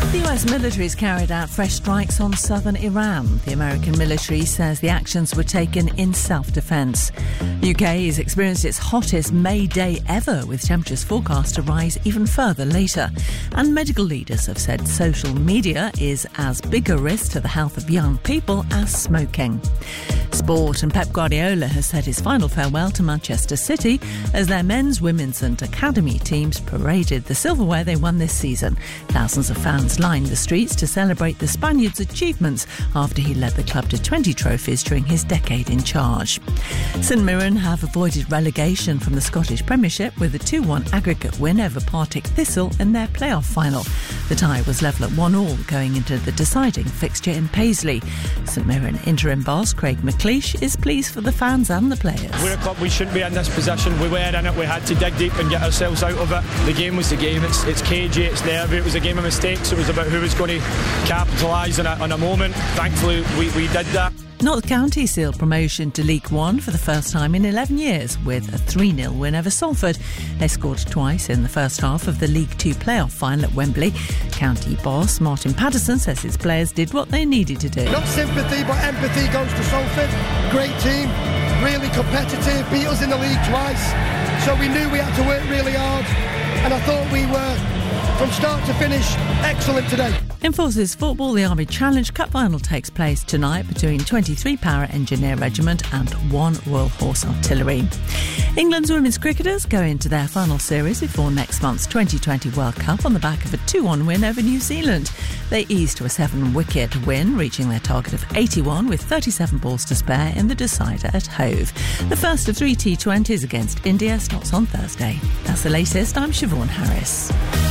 The US military has carried out fresh strikes on southern Iran. The American military says the actions were taken in self-defence. The UK has experienced its hottest May day ever, with temperatures forecast to rise even further later. And medical leaders have said social media is as big a risk to the health of young people as smoking. Sport, and Pep Guardiola has said his final farewell to Manchester City as their men's, women's and academy teams paraded the silverware they won this season. Thousands of fans lined the streets to celebrate the Spaniard's achievements after he led the club to 20 trophies during his decade in charge. St Mirren have avoided relegation from the Scottish Premiership with a 2-1 aggregate win over Partick Thistle in their playoff final. The tie was level at 1-1 going into the deciding fixture in Paisley. St Mirren interim boss Craig McLeish is pleased for the fans and the players. We're a club, we shouldn't be in this position. We were in it, we had to dig deep and get ourselves out of it. The game was the game, it's cagey, it's nervy, it was a game of mistakes. It was about who was going to capitalise on a moment. Thankfully we did that. Notts County sealed promotion to League One for the first time in 11 years with a 3-0 win over Salford. They scored twice in the first half of the League Two playoff final at Wembley. County boss Martin Patterson says his players did what they needed to do. Not sympathy but empathy goes to Salford. Great team, really competitive, beat us in the league twice. So we knew we had to work really hard and I thought we were, from start to finish, excellent today. In Forces football, the Army Challenge Cup final takes place tonight between 23 Para Engineer Regiment and 1 Royal Horse Artillery. England's women's cricketers go into their final series before next month's 2020 World Cup on the back of a 2-1 win over New Zealand. They eased to a 7-wicket win, reaching their target of 81 with 37 balls to spare in the decider at Hove. The first of 3 T20s against India starts on Thursday. That's the latest. I'm Siobhan Harris.